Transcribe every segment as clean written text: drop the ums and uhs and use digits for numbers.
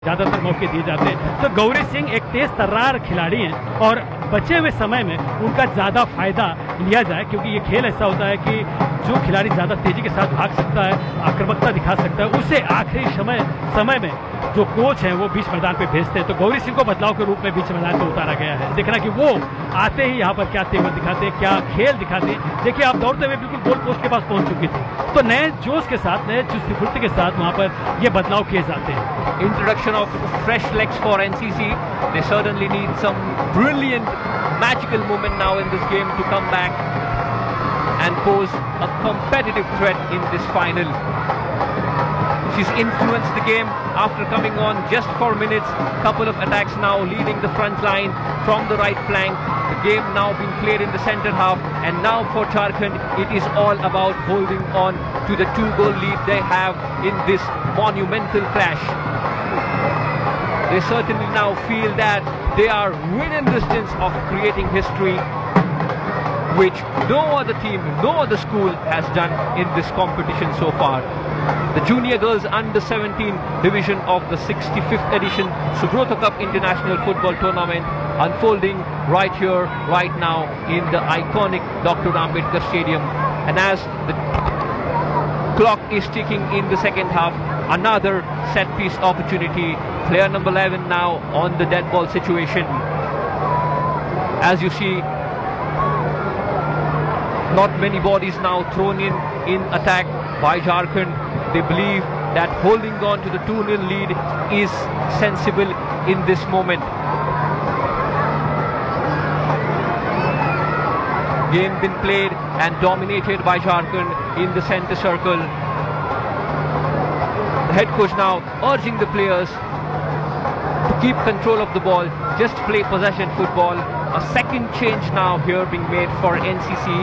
ज़्यादातर मौके दिए जाते हैं। तो गौरी सिंह एक तेज़ तर्रार खिलाड़ी हैं और बचे हुए समय में उनका ज़्यादा फायदा लिया जाए, क्योंकि ये खेल ऐसा होता है कि जो खिलाड़ी ज़्यादा तेज़ी के साथ भाग सकता है, आक्रामकता दिखा सकता है, उसे आखिरी समय में जो कोच हैं वो बीच मैदान पे भेजते हैं। तो गौरी सिंह को बदलाव के रूप में बीच मैदान पे उतारा गया है। देखना कि वो आते ही यहाँ पर क्या तेवर दिखाते हैं, क्या खेल दिखाते हैं। देखिए, आप दौड़ते हुए बिल्कुल गोल पोस्ट के पास पहुँच चुकी थी, तो नए जोश के साथ, नए चुस्ती फुर्ती के साथ वहाँ पर ये बदलाव किए जाते हैं। Introduction of fresh legs for NCC. They certainly need some brilliant, magical moment now in this game to come back and pose a competitive threat in this final. She's influenced the game after coming on just for minutes. Couple of attacks now leading the front line from the right flank. The game now being played in the center half, and now for Jharkhand it is all about holding on to the 2-goal lead they have in this monumental clash. They certainly now feel that they are within distance of creating history, which no other team, no other school has done in this competition so far. The Junior Girls Under-17 division of the 65th edition Subrata Cup International Football Tournament unfolding right here, right now in the iconic Dr. Ambedkar Stadium. And as the clock is ticking in the second half, another set piece opportunity. Player number 11 now on the dead ball situation. As you see, not many bodies now thrown in attack by Jharkhand. They believe that holding on to the 2-0 lead is sensible in this moment. Game been played and dominated by Jharkhand in the center circle. The head coach now urging the players to keep control of the ball, just play possession football. A second change now here being made for NCC.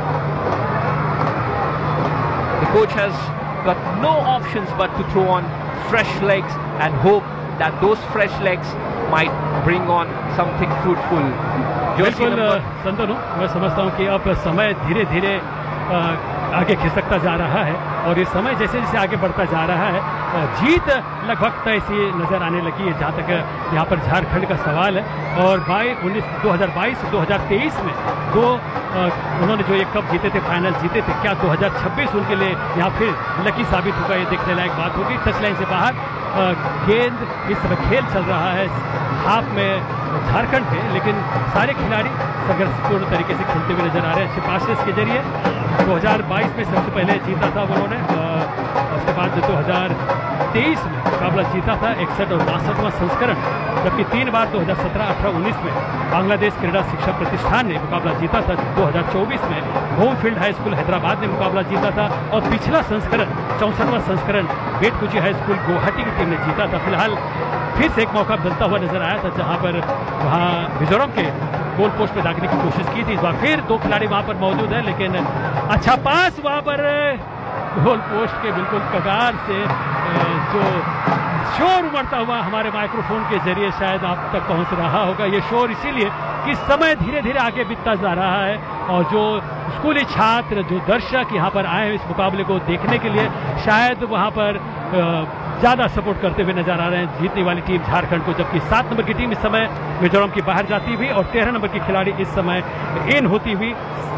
The coach has got no options but to throw on fresh legs and hope that those fresh legs might bring on something fruitful. बिल्कुल संतनु, मैं समझता हूँ कि अब समय धीरे धीरे आगे खिसकता जा रहा है और ये समय जैसे जैसे आगे बढ़ता जा रहा है, जीत लगभग तय सी नज़र आने लगी है जहाँ तक यहाँ पर झारखंड का सवाल है। और 2022-2023 में उन्होंने जो एक कप जीते थे, फाइनल जीते थे, क्या 2026 उनके लिए यहाँ फिर लकी साबित होगा, ये देखने लायक बात होगी। टच लाइन से बाहर गेंद इस समय खेल चल रहा है हाफ में झारखंड पे, लेकिन सारे खिलाड़ी संघर्षपूर्ण तरीके से खेलते हुए नजर आ रहे हैं। अच्छे पासेस के जरिए 2022 में सबसे पहले जीता था उन्होंने, उसके बाद 2023 में मुकाबला जीता था 61 और 62वां संस्करण, जबकि 3 बार 2017, 18, 19 में बांग्लादेश क्रीड़ा शिक्षा प्रतिष्ठान ने मुकाबला जीता था। 2024 में होमफील्ड हाई स्कूल हैदराबाद ने मुकाबला जीता था और पिछला संस्करण 64वां संस्करण बेटकुची हाई स्कूल गुवाहाटी की टीम ने जीता था। फिलहाल फिर से एक मौका बनता हुआ नजर आया था जहां पर वहां मिजोरम के गोल पोस्ट पे दागने की कोशिश की थी। इस बार फिर 2 खिलाड़ी वहां पर मौजूद है, लेकिन अच्छा पास वहां पर गोल पोस्ट के बिल्कुल कगार से जो शोर उमड़ता हुआ हमारे माइक्रोफोन के जरिए शायद आप तक पहुंच रहा होगा। ये शोर इसीलिए कि समय धीरे धीरे आगे बीतता जा रहा है और जो स्कूली छात्र, जो दर्शक यहाँ पर आए इस मुकाबले को देखने के लिए, शायद वहाँ पर ज़्यादा सपोर्ट करते हुए नजर आ रहे हैं जीतने वाली टीम झारखंड को। जबकि 7 नंबर की टीम इस समय मिजोरम की बाहर जाती हुई और 13 नंबर की खिलाड़ी इस समय इन होती हुई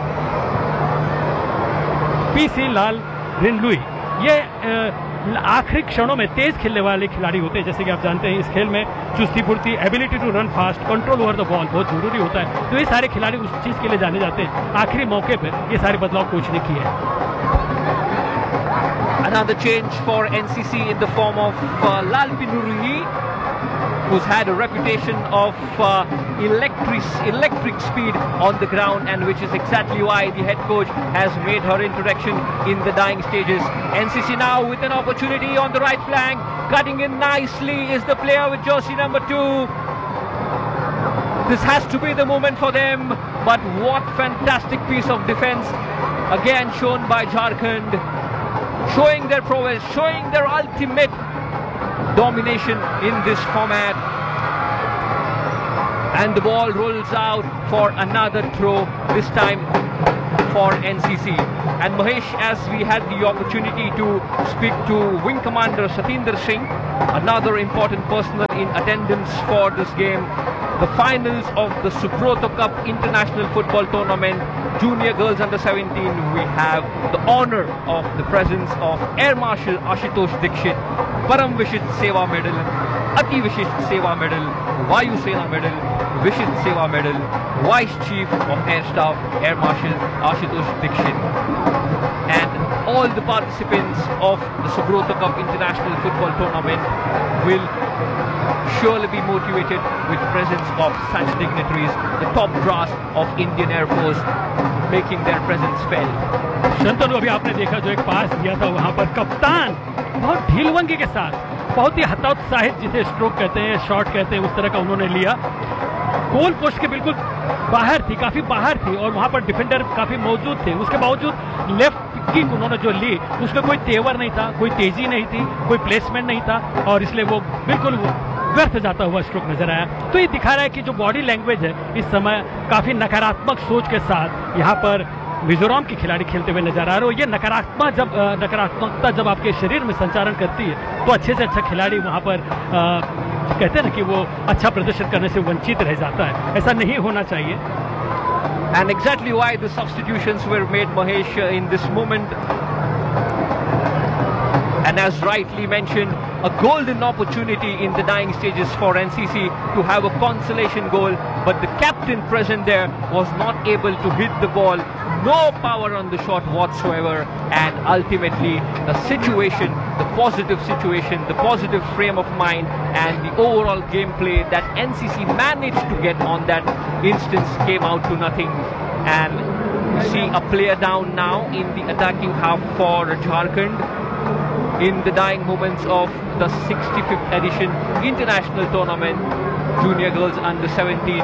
पीसी लाल रिनलुई। ये आखिरी क्षणों में तेज खेलने वाले खिलाड़ी होते हैं। जैसे कि आप जानते हैं इस खेल में चुस्ती फुर्ती, ability to run fast, control over the ball बहुत जरूरी होता है। तो ये सारे खिलाड़ी उस चीज़ के लिए जाने जाते हैं। आखिरी मौके पर ये सारे बदलाव कोच ने किए हैं। Another change for NCC in the form of Lalpin Nuruni, who's had a reputation of electric speed on the ground, and which is exactly why the head coach has made her introduction in the dying stages. NCC now with an opportunity on the right flank, cutting in nicely is the player with jersey number 2. This has to be the moment for them, but what fantastic piece of defense again shown by Jharkhand, showing their prowess, showing their ultimate domination in this format. And the ball rolls out for another throw, this time for NCC. And Mahesh, as we had the opportunity to speak to Wing Commander Satinder Singh, another important personnel in attendance for this game. The finals of the Subrata Cup International Football Tournament, Junior Girls Under 17. We have the honor of the presence of Air Marshal Ashutosh Dikshit, Param Vishit Seva Medal, Ati Vishit Seva Medal, Vayu Sena Medal, Vishit Seva Medal, Vice Chief of Air Staff Air Marshal Ashutosh Dikshit, and all the participants of the Subrata Cup International Football Tournament will surely be motivated with the presence of such dignitaries, the top brass of Indian Air Force making their presence felt. Shantanu, अभी आपने देखा जो एक पास दिया था वहां पर कप्तान बहुत ढीलवंगी के साथ, बहुत ही हतोत्साहित, जिसे स्ट्रोक कहते हैं, शॉट कहते हैं, उस तरह का उन्होंने लिया। गोल पोस्ट के बिल्कुल बाहर थी, काफी बाहर थी, और वहां पर डिफेंडर काफी मौजूद थे। उसके बावजूद लेफ्ट किक उन्होंने जो ली उसमें कोई तेवर नहीं था, कोई तेजी नहीं थी, कोई प्लेसमेंट नहीं था, और इसलिए वो बिल्कुल व्यर्थ जाता हुआ स्ट्रोक नजर आया। तो ये दिखा रहा है कि जो बॉडी लैंग्वेज है इस समय काफी नकारात्मक सोच के साथ यहाँ पर मिजोरम के खिलाड़ी खेलते हुए नजर आ रहे हो। ये नकारात्मकता जब आपके शरीर में संचारण करती है तो अच्छे से अच्छा खिलाड़ी वहां पर कहते हैं ना कि वो अच्छा प्रदर्शन करने से वंचित रह जाता है। ऐसा नहीं होना चाहिए। And exactly why the substitutions were made, Mahesh, in this moment. And as rightly mentioned, a golden opportunity in the dying stages for NCC to have a consolation goal, but the captain present there was not able to hit the ball, no power on the shot whatsoever, and ultimately the situation, the positive situation, the positive frame of mind and the overall gameplay that NCC managed to get on that instance came out to nothing. And you see a player down now in the attacking half for Jharkhand in the dying moments of the 65th edition International Tournament, Junior Girls Under 17.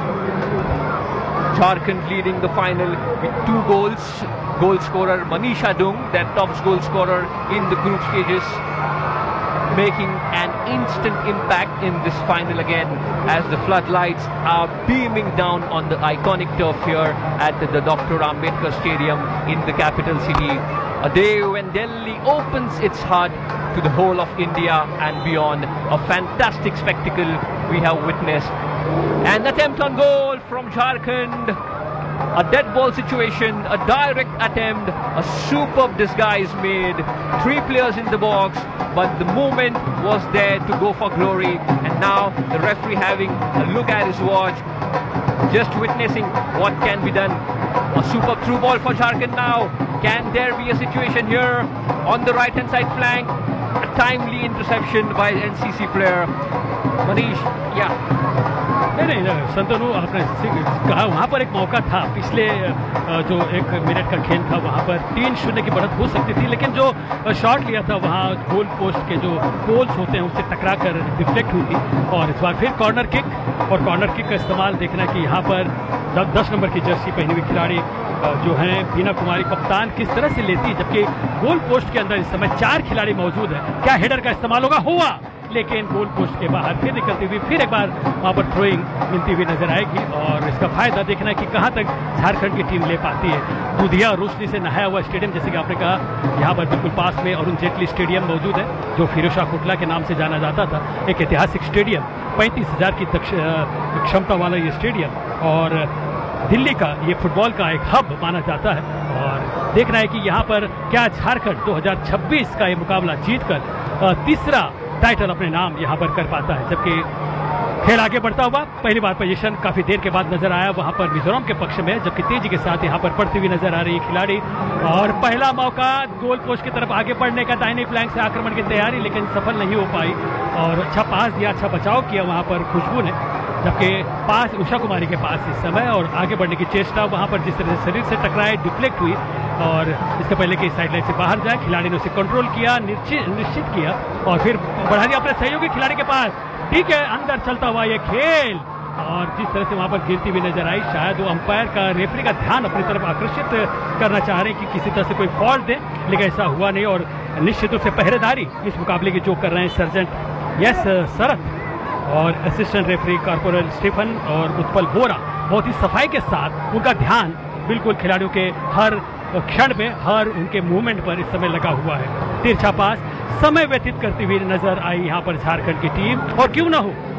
Jharkhand leading the final with 2 goals. Goal scorer Manisha Dung, their top goal scorer in the group stages, making an instant impact in this final again as the floodlights are beaming down on the iconic turf here at the Dr. Ambedkar Stadium in the capital city. A day when Delhi opens its heart to the whole of India and beyond. A fantastic spectacle we have witnessed. An attempt on goal from Jharkhand. A dead ball situation, a direct attempt, a superb disguise made. 3 players in the box, but the moment was there to go for glory. And now the referee having a look at his watch, just witnessing what can be done. A superb through ball for Jharkhand now. Can there be a situation here on the right hand side flank? A timely interception by NCC player. Manish, yeah. नहीं संतनु, आपने कहा वहाँ पर एक मौका था, पिछले जो 1 मिनट का खेल था वहाँ पर 3-0 की बढ़त हो सकती थी, लेकिन जो शॉट लिया था वहाँ गोल पोस्ट के जो पोल्स होते हैं उससे टकरा कर डिफ्लेक्ट हुई थी। और इस बार फिर कॉर्नर किक का इस्तेमाल देखना कि यहाँ पर 10 नंबर की जर्सी पहनी हुई खिलाड़ी जो हैं बीना कुमारी कप्तान किस तरह से लेती है, जबकि गोल पोस्ट के अंदर इस समय 4 खिलाड़ी मौजूद है। क्या हेडर का इस्तेमाल हुआ, लेकिन गोल पोस्ट के बाहर फिर निकलती हुई फिर एक बार वहां पर थ्रोइंग मिलती हुई नजर आएगी। और इसका फायदा देखना है कि कहां तक झारखंड की टीम ले पाती है। दूधिया रोशनी से नहाया हुआ स्टेडियम, जैसे कि आपने कहा, यहाँ पर बिल्कुल पास में अरुण जेटली स्टेडियम मौजूद है, जो फिरोज शाह कोटला के नाम से जाना जाता था। एक ऐतिहासिक स्टेडियम, 35,000 की क्षमता वाला ये स्टेडियम, और दिल्ली का ये फुटबॉल का एक हब माना जाता है। और देखना है कि यहाँ पर क्या झारखंड 2026 का ये मुकाबला जीतकर तीसरा टाइटल अपने नाम यहां पर कर पाता है। जबकि खेल आगे बढ़ता हुआ पहली बार पोजीशन काफी देर के बाद नजर आया वहां पर मिजोरम के पक्ष में, जबकि तेजी के साथ यहां पर पड़ती हुई नजर आ रही है खिलाड़ी। और पहला मौका गोल पोस्ट की तरफ आगे बढ़ने का, दाहिने फ्लैंक से आक्रमण की तैयारी, लेकिन सफल नहीं हो पाई। और अच्छा पास दिया, अच्छा बचाव किया वहां पर खुशबू ने, जबकि पास उषा कुमारी के पास इस समय, और आगे बढ़ने की चेष्टा वहां पर जिस तरह से शरीर से टकराए, डिफ्लेक्ट हुई, और इसके पहले कि साइड लाइन से बाहर जाए, खिलाड़ी ने उसे कंट्रोल किया, निश्चित किया, और फिर बढ़ा दिया अपने सहयोगी खिलाड़ी के पास। ठीक है, अंदर चलता हुआ ये खेल, और जिस तरह से वहां पर गिरती हुई नजर आई, शायद वो अंपायर का, रेफरी का ध्यान अपनी तरफ आकर्षित करना चाह रहे हैं कि किसी तरह से कोई फॉल्ट दे, लेकिन ऐसा हुआ नहीं। और निश्चित रूप से पहरेदारी इस मुकाबले की जो कर रहे हैं सर्जेंट यस शरद और असिस्टेंट रेफरी कॉर्पोरल स्टीफन और उत्पल बोरा, बहुत ही सफाई के साथ उनका ध्यान बिल्कुल खिलाड़ियों के हर क्षण में, हर उनके मूवमेंट पर इस समय लगा हुआ है। तिरछा पास समय व्यतीत करती हुई नजर आई यहाँ पर झारखंड की टीम। और क्यों ना हो,